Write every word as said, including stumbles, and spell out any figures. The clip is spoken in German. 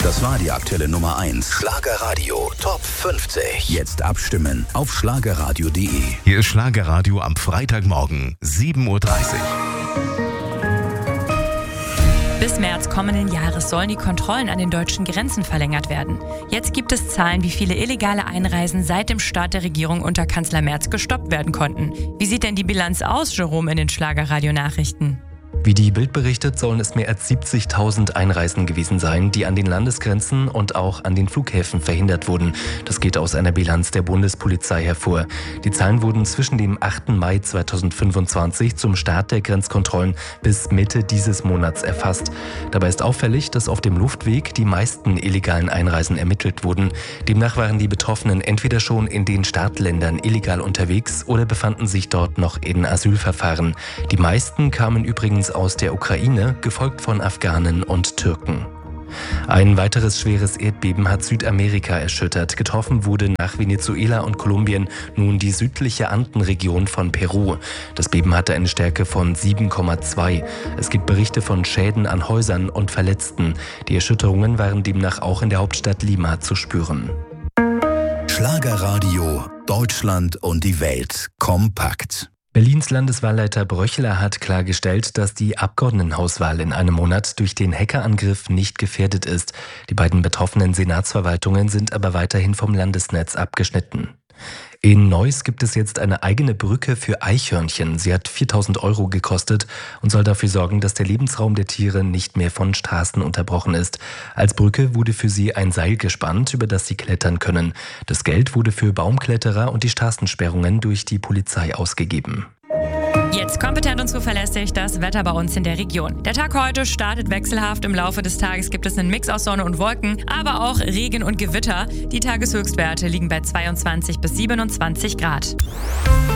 Das war die aktuelle Nummer eins. Schlagerradio Top fünfzig. Jetzt abstimmen auf schlagerradio punkt de. Hier ist Schlagerradio am Freitagmorgen, sieben Uhr dreißig. Bis März kommenden Jahres sollen die Kontrollen an den deutschen Grenzen verlängert werden. Jetzt gibt es Zahlen, wie viele illegale Einreisen seit dem Start der Regierung unter Kanzler Merz gestoppt werden konnten. Wie sieht denn die Bilanz aus, Jerome, in den Schlagerradio-Nachrichten? Wie die Bild berichtet, sollen es mehr als siebzigtausend Einreisen gewesen sein, die an den Landesgrenzen und auch an den Flughäfen verhindert wurden. Das geht aus einer Bilanz der Bundespolizei hervor. Die Zahlen wurden zwischen dem achten Mai zweitausendfünfundzwanzig zum Start der Grenzkontrollen bis Mitte dieses Monats erfasst. Dabei ist auffällig, dass auf dem Luftweg die meisten illegalen Einreisen ermittelt wurden. Demnach waren die Betroffenen entweder schon in den Startländern illegal unterwegs oder befanden sich dort noch in Asylverfahren. Die meisten kamen übrigens aus der Ukraine, gefolgt von Afghanen und Türken. Ein weiteres schweres Erdbeben hat Südamerika erschüttert. Getroffen wurde nach Venezuela und Kolumbien nun die südliche Andenregion von Peru. Das Beben hatte eine Stärke von sieben Komma zwei. Es gibt Berichte von Schäden an Häusern und Verletzten. Die Erschütterungen waren demnach auch in der Hauptstadt Lima zu spüren. Schlagerradio Deutschland und die Welt kompakt. Berlins Landeswahlleiter Bröchler hat klargestellt, dass die Abgeordnetenhauswahl in einem Monat durch den Hackerangriff nicht gefährdet ist. Die beiden betroffenen Senatsverwaltungen sind aber weiterhin vom Landesnetz abgeschnitten. In Neuss gibt es jetzt eine eigene Brücke für Eichhörnchen. Sie hat viertausend Euro gekostet und soll dafür sorgen, dass der Lebensraum der Tiere nicht mehr von Straßen unterbrochen ist. Als Brücke wurde für sie ein Seil gespannt, über das sie klettern können. Das Geld wurde für Baumkletterer und die Straßensperrungen durch die Polizei ausgegeben. Jetzt kompetent und zuverlässig das Wetter bei uns in der Region. Der Tag heute startet wechselhaft. Im Laufe des Tages gibt es einen Mix aus Sonne und Wolken, aber auch Regen und Gewitter. Die Tageshöchstwerte liegen bei zweiundzwanzig bis siebenundzwanzig Grad.